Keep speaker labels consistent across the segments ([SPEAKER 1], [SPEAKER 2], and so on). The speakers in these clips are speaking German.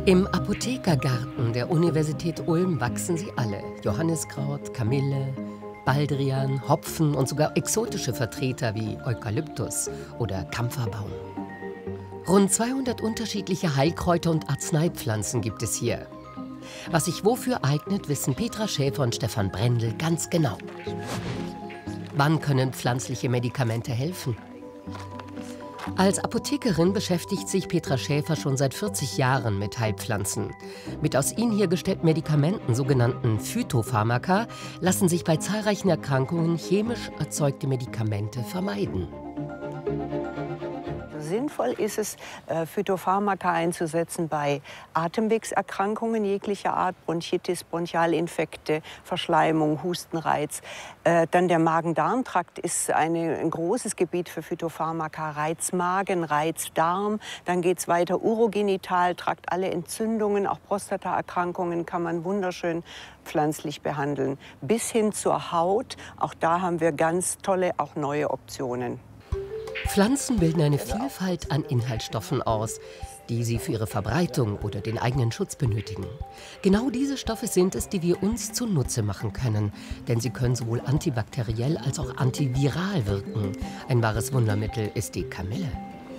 [SPEAKER 1] Im Apothekergarten der Universität Ulm wachsen sie alle. Johanniskraut, Kamille, Baldrian, Hopfen und sogar exotische Vertreter wie Eukalyptus oder Kampferbaum. Rund 200 unterschiedliche Heilkräuter und Arzneipflanzen gibt es hier. Was sich wofür eignet, wissen Petra Schäfer und Stefan Brendel ganz genau. Wann können pflanzliche Medikamente helfen? Als Apothekerin beschäftigt sich Petra Schäfer schon seit 40 Jahren mit Heilpflanzen. Mit aus ihnen hergestellten Medikamenten, sogenannten Phytopharmaka, lassen sich bei zahlreichen Erkrankungen chemisch erzeugte Medikamente vermeiden.
[SPEAKER 2] Sinnvoll ist es, Phytopharmaka einzusetzen bei Atemwegserkrankungen jeglicher Art, Bronchitis, Bronchialinfekte, Verschleimung, Hustenreiz. Dann der Magen-Darm-Trakt ist ein großes Gebiet für Phytopharmaka, Reizmagen, Reizdarm. Dann geht es weiter, Urogenitaltrakt, alle Entzündungen, auch Prostataerkrankungen kann man wunderschön pflanzlich behandeln. Bis hin zur Haut, auch da haben wir ganz tolle, auch neue Optionen.
[SPEAKER 1] Pflanzen bilden eine Vielfalt an Inhaltsstoffen aus, die sie für ihre Verbreitung oder den eigenen Schutz benötigen. Genau diese Stoffe sind es, die wir uns zunutze machen können, denn sie können sowohl antibakteriell als auch antiviral wirken. Ein wahres Wundermittel ist die Kamille.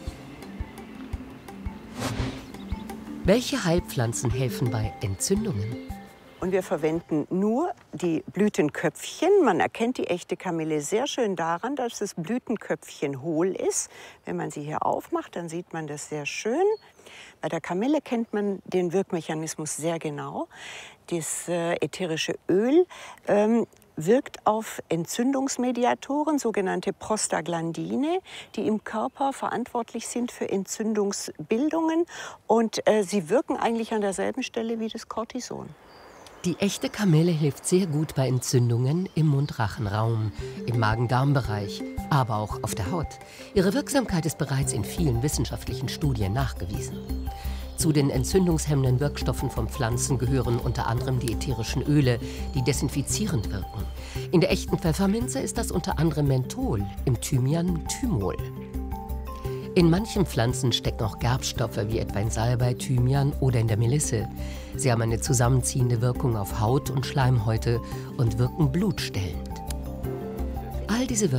[SPEAKER 1] Welche Heilpflanzen helfen bei Entzündungen?
[SPEAKER 2] Und wir verwenden nur die Blütenköpfchen. Man erkennt die echte Kamille sehr schön daran, dass das Blütenköpfchen hohl ist. Wenn man sie hier aufmacht, dann sieht man das sehr schön. Bei der Kamille kennt man den Wirkmechanismus sehr genau. Das ätherische Öl wirkt auf Entzündungsmediatoren, sogenannte Prostaglandine, die im Körper verantwortlich sind für Entzündungsbildungen. Und sie wirken eigentlich an derselben Stelle wie das Cortison.
[SPEAKER 1] Die echte Kamille hilft sehr gut bei Entzündungen im Mund-Rachen-Raum, im Magen-Darm-Bereich, aber auch auf der Haut. Ihre Wirksamkeit ist bereits in vielen wissenschaftlichen Studien nachgewiesen. Zu den entzündungshemmenden Wirkstoffen von Pflanzen gehören unter anderem die ätherischen Öle, die desinfizierend wirken. In der echten Pfefferminze ist das unter anderem Menthol, im Thymian Thymol. In manchen Pflanzen stecken auch Gerbstoffe, wie etwa in Salbei, Thymian oder in der Melisse. Sie haben eine zusammenziehende Wirkung auf Haut und Schleimhäute und wirken blutstillend. All diese